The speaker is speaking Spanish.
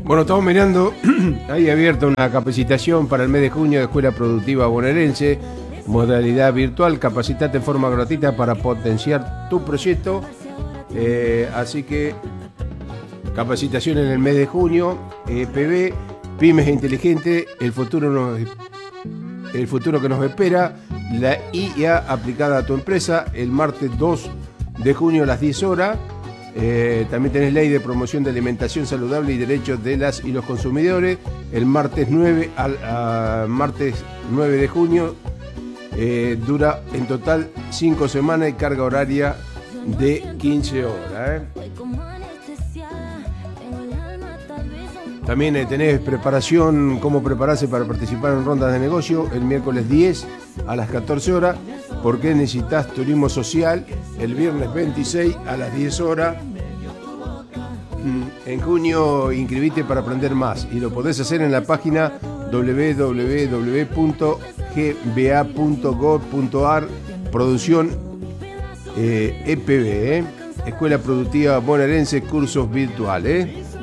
Bueno, estamos mirando, hay abierta una capacitación para el mes de junio de Escuela Productiva Bonaerense, modalidad virtual, capacitate en forma gratuita para potenciar tu proyecto. Así que capacitación en el mes de junio, PB, Pymes Inteligente, el futuro que nos espera, la IA aplicada a tu empresa, el martes 2 de junio a las 10 horas. También tenés ley de promoción de alimentación saludable y derechos de las y los consumidores, el martes 9 de junio. Dura en total 5 semanas y carga horaria de 15 horas. También tenés preparación, cómo prepararse para participar en rondas de negocio el miércoles 10 a las 14 horas. ¿Por qué necesitas turismo social? El viernes 26 a las 10 horas. En junio inscribite para aprender más y lo podés hacer en la página www.gba.gov.ar producción EPB, Escuela Productiva Bonaerense, cursos virtuales.